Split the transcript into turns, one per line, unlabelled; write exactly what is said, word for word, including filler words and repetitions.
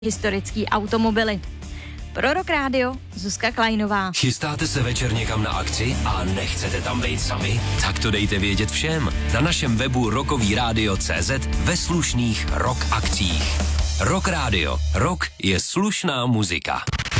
historický automobily. Pro Rock Radio Zuzka Klajnová.
Chystáte se večer někam na akci a nechcete tam být sami? Tak to dejte vědět všem. Na našem webu rockový rádio tečka cé zet ve slušných rock akcích. Rock Radio. Rock je slušná muzika.